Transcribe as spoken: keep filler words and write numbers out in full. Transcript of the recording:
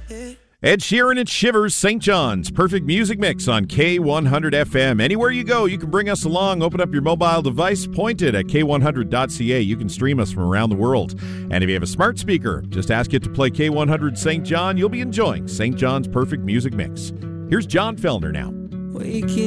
Ed Sheeran and Shivers, Saint John's, perfect music mix on K one hundred F M. Anywhere you go, you can bring us along. Open up your mobile device, point it at K one hundred dot C A. You can stream us from around the world. And if you have a smart speaker, just ask it to play K one hundred Saint John. You'll be enjoying Saint John's perfect music mix. Here's John Fellner now. Waking